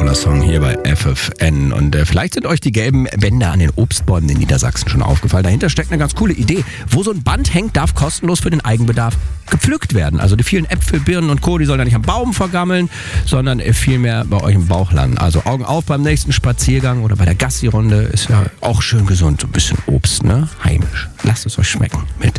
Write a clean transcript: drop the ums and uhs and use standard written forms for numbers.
toller Song hier bei FFN. Und vielleicht sind euch die gelben Bänder an den Obstbäumen in Niedersachsen schon aufgefallen. Dahinter steckt eine ganz coole Idee. Wo so ein Band hängt, darf kostenlos für den Eigenbedarf gepflückt werden. Also die vielen Äpfel, Birnen und Co., die sollen ja nicht am Baum vergammeln, sondern vielmehr bei euch im Bauch landen. Also Augen auf beim nächsten Spaziergang oder bei der Gassi-Runde. Ist ja auch schön gesund. So ein bisschen Obst, ne? Heimisch. Lasst es euch schmecken mit